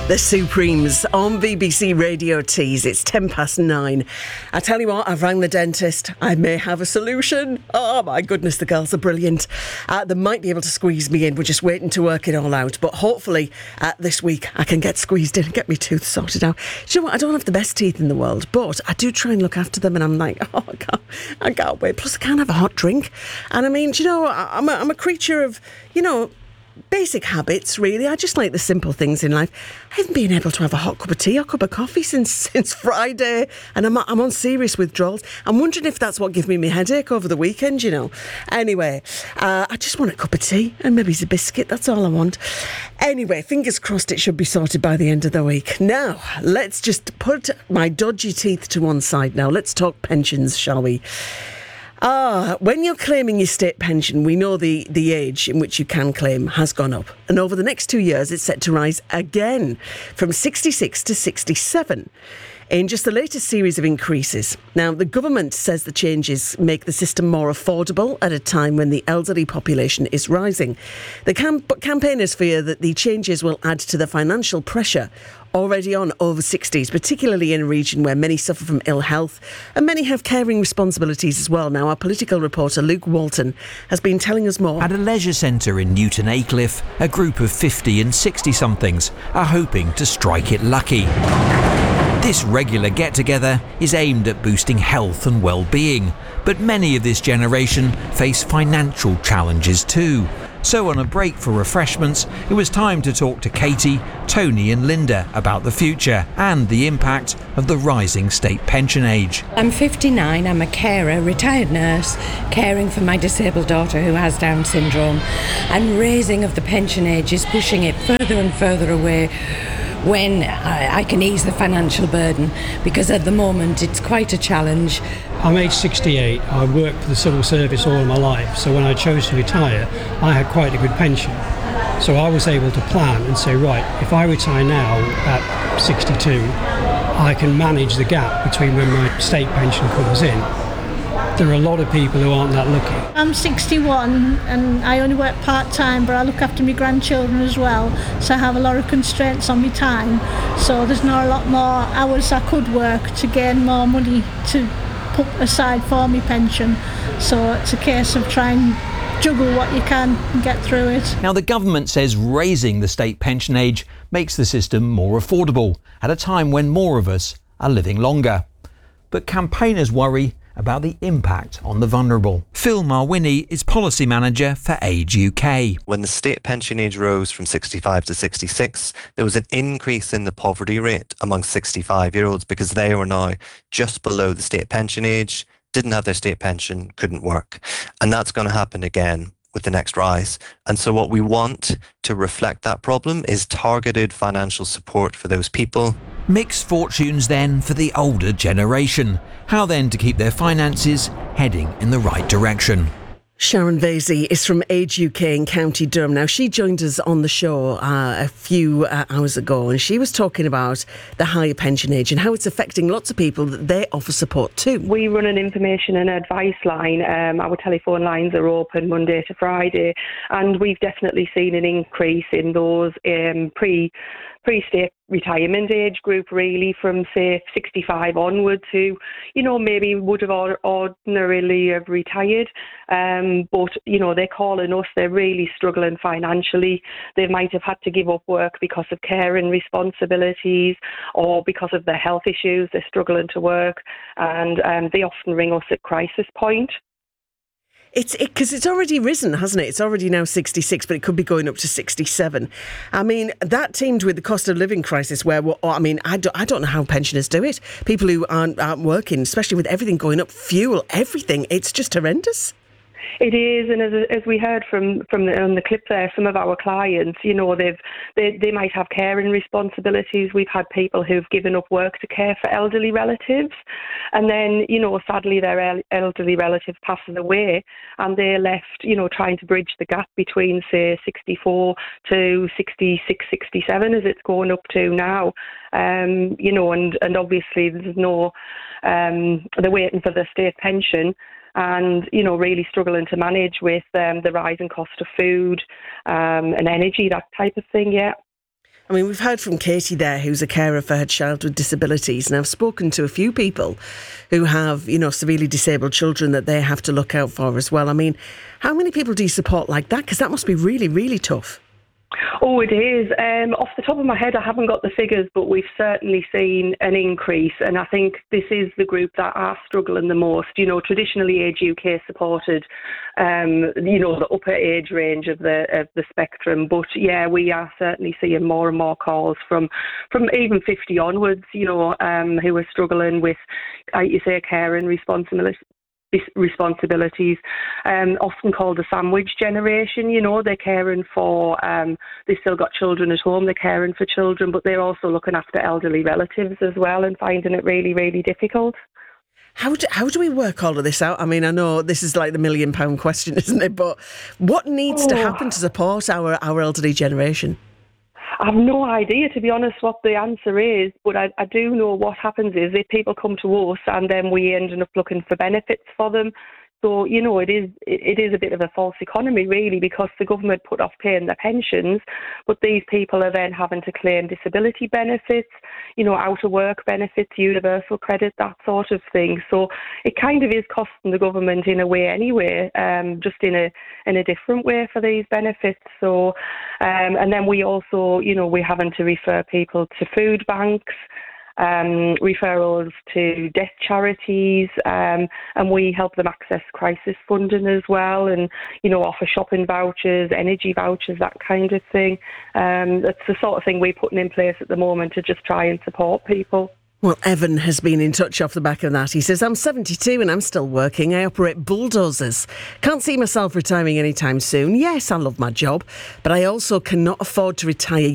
The Supremes on BBC Radio Tees. It's 9:10. I tell you what, I've rang the dentist. I may have a solution. Oh my goodness, the girls are brilliant. They might be able to squeeze me in. We're just waiting to work it all out. But hopefully this week I can get squeezed in and get my tooth sorted out. Do you know what? I don't have the best teeth in the world, but I do try and look after them, and I'm like, oh, I can't wait. Plus I can't have a hot drink. And I mean, do you know, I'm a creature of, you know, basic habits, really. I just like the simple things in life. I haven't been able to have a hot cup of tea or cup of coffee since Friday, and I'm on serious withdrawals. I'm wondering if that's what gave me my headache over the weekend, you know. Anyway, I just want a cup of tea and maybe a biscuit. That's all I want. Anyway, fingers crossed it should be sorted by the end of the week. Now, let's just put my dodgy teeth to one side now. Let's talk pensions, shall we? When you're claiming your state pension, we know the age in which you can claim has gone up. And over the next 2 years, it's set to rise again from 66 to 67 in just the latest series of increases. Now, the government says the changes make the system more affordable at a time when the elderly population is rising. The campaigners fear that the changes will add to the financial pressure already on over 60s, particularly in a region where many suffer from ill health and many have caring responsibilities as well. Now, our political reporter Luke Walton has been telling us more. At a leisure centre in Newton Aycliffe, a group of 50 and 60-somethings are hoping to strike it lucky. This regular get-together is aimed at boosting health and well-being, but many of this generation face financial challenges too. So on a break for refreshments, it was time to talk to Katie, Tony and Linda about the future and the impact of the rising state pension age. I'm 59, I'm a carer, retired nurse, caring for my disabled daughter who has Down syndrome, and raising of the pension age is pushing it further and further away when I can ease the financial burden, because at the moment it's quite a challenge. I'm age 68, I worked for the civil service all of my life, so when I chose to retire I had quite a good pension. So I was able to plan and say, right, if I retire now at 62, I can manage the gap between when my state pension comes in. There are a lot of people who aren't that lucky. I'm 61 and I only work part-time, but I look after my grandchildren as well, so I have a lot of constraints on my time, so there's not a lot more hours I could work to gain more money to put aside for my pension. So it's a case of trying to juggle what you can and get through it. Now, the government says raising the state pension age makes the system more affordable at a time when more of us are living longer. But campaigners worry about the impact on the vulnerable. Phil Marwini is policy manager for Age UK. When the state pension age rose from 65 to 66, there was an increase in the poverty rate among 65-year-olds because they were now just below the state pension age, didn't have their state pension, couldn't work. And that's going to happen again with the next rise. And so what we want to reflect that problem is targeted financial support for those people. Mixed fortunes then for the older generation. How then to keep their finances heading in the right direction? Sharon Vasey is from Age UK in County Durham. Now, she joined us on the show a few hours ago, and she was talking about the higher pension age and how it's affecting lots of people that they offer support to. We run an information and advice line. Our telephone lines are open Monday to Friday, and we've definitely seen an increase in those pre-state retirement age group, really, from say 65 onwards, who, you know, maybe would have ordinarily have retired, but, you know, they're calling us, they're really struggling financially. They might have had to give up work because of caring responsibilities or because of their health issues. They're struggling to work, and they often ring us at crisis point. Because it's already risen, hasn't it? It's already now 66, but it could be going up to 67. I mean, that teamed with the cost of living crisis where, I don't know how pensioners do it. People who aren't working, especially with everything going up, fuel, everything, it's just horrendous. It is, and as we heard on the clip there, some of our clients, you know, they might have caring responsibilities. We've had people who've given up work to care for elderly relatives, and then, you know, sadly their elderly relative passes away, and they're left, you know, trying to bridge the gap between, say, 64 to 66, 67, as it's going up to now. You know, and obviously there's no, they're waiting for the state pension, and, you know, really struggling to manage with the rising cost of food and energy, that type of thing, yeah. I mean, we've heard from Katie there, who's a carer for her child with disabilities, and I've spoken to a few people who have, severely disabled children that they have to look out for as well. I mean, how many people do you support like that? Because that must be really, really tough. Oh, it is. Off the top of my head, I haven't got the figures, but we've certainly seen an increase. And I think this is the group that are struggling the most. Traditionally Age UK supported, the upper age range of the spectrum. But yeah, we are certainly seeing more and more calls from even 50 onwards, who are struggling with, like you say, care and responsibilities, often called the sandwich generation. They're caring for, they've still got children at home, they're caring for children, but they're also looking after elderly relatives as well and finding it really, really difficult. How do we work all of this out? I mean, I know this is like the £1 million question, isn't it? But what needs to happen to support our elderly generation? I have no idea, to be honest, what the answer is, but I do know what happens is if people come to us and then we end up looking for benefits for them. So, it is a bit of a false economy, really, because the government put off paying their pensions, but these people are then having to claim disability benefits, out of work benefits, universal credit, that sort of thing. So it kind of is costing the government in a way anyway, just in a different way for these benefits. So, and then we also, we're having to refer people to food banks, referrals to death charities, and we help them access crisis funding as well, and offer shopping vouchers, energy vouchers, that kind of thing. That's the sort of thing we're putting in place at the moment to just try and support people. Well, Evan has been in touch off the back of that. He says, I'm 72 and I'm still working. I operate bulldozers. Can't see myself retiring anytime soon. Yes, I love my job, but I also cannot afford to retire